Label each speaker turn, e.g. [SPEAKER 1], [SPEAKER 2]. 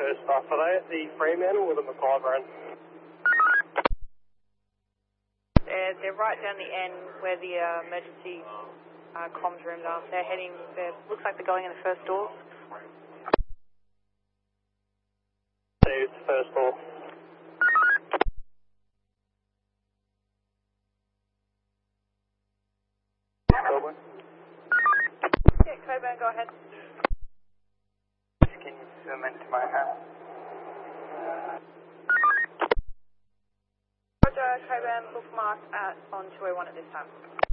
[SPEAKER 1] first off. Are they at the Fremantle or the McIver end?
[SPEAKER 2] They're right down the end where the emergency comms rooms are. They're heading, looks like they're going in the first door.
[SPEAKER 1] It's the first door. Coburn?
[SPEAKER 2] Yeah, Coburn, go ahead.
[SPEAKER 1] Can you zoom into my house?
[SPEAKER 2] Roger, Coburn, bookmarked on 201 at this time.